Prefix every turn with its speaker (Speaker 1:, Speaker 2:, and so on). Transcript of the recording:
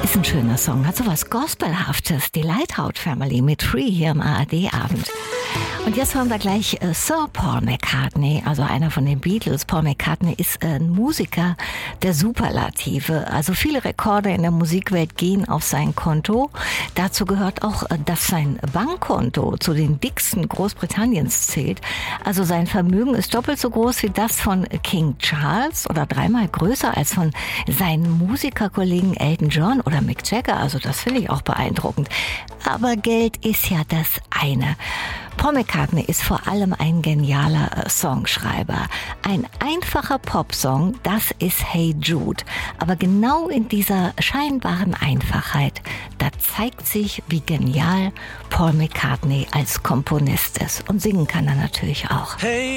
Speaker 1: Ist ein schöner Song, hat so was Gospelhaftes. Die Lighthouse Family mit Free hier im ARD-Abend. Und jetzt hören wir gleich Sir Paul McCartney, also einer von den Beatles. Paul McCartney ist ein Musiker der Superlative. Also viele Rekorde in der Musikwelt gehen auf sein Konto. Dazu gehört auch, dass sein Bankkonto zu den dicksten Großbritanniens zählt. Also sein Vermögen ist doppelt so groß wie das von King Charles oder dreimal größer als von seinen Musikerkollegen Elton John oder Mick Jagger. Also das finde ich auch beeindruckend. Aber Geld ist ja das eine. Paul McCartney ist vor allem ein genialer Songschreiber. Ein einfacher Popsong, das ist Hey Jude. Aber genau in dieser scheinbaren Einfachheit, da zeigt sich, wie genial Paul McCartney als Komponist ist. Und singen kann er natürlich auch.
Speaker 2: Hey.